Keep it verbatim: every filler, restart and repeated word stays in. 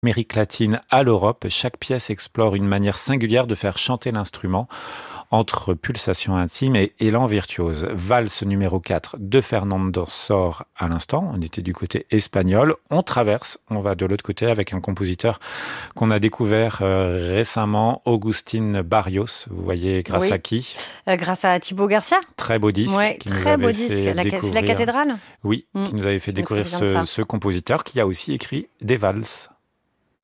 L'Amérique latine à l'Europe, chaque pièce explore une manière singulière de faire chanter l'instrument entre pulsations intimes et élan virtuose. Valse numéro quatre de Fernando Sor à l'instant, on était du côté espagnol, on traverse, on va de l'autre côté avec un compositeur qu'on a découvert euh, récemment, Agustín Barrios, vous voyez grâce Oui, à qui? euh, grâce à Thibaut Garcia. Très beau disque Ouais, qui nous très avait beau disque. fait La, ca- c'est la découvrir, cathédrale. oui, Mm, qui nous avait fait je me découvrir souviens de ce, ça. ce compositeur qui a aussi écrit des valses.